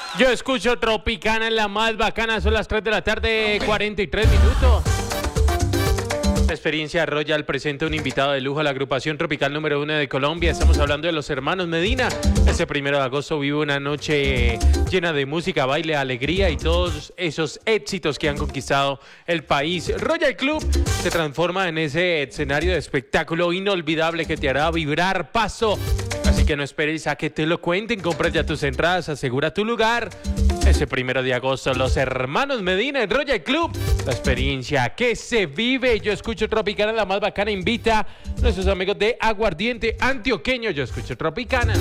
Yo escucho Tropicana en la más bacana, son las 3 de la tarde, 43 minutos. La experiencia Royal presenta un invitado de lujo a la agrupación tropical número 1 de Colombia. Estamos hablando de los hermanos Medina. Este 1 de agosto vive una noche llena de música, baile, alegría y todos esos éxitos que han conquistado el país. Royal Club se transforma en ese escenario de espectáculo inolvidable que te hará vibrar paso. Así que no esperes a que te lo cuenten. Compra ya tus entradas, asegura tu lugar. Ese 1 de agosto, los hermanos Medina en Royal Club. La experiencia que se vive. Yo escucho Tropicana, la más bacana. Invita a nuestros amigos de Aguardiente Antioqueño. Yo escucho Tropicana.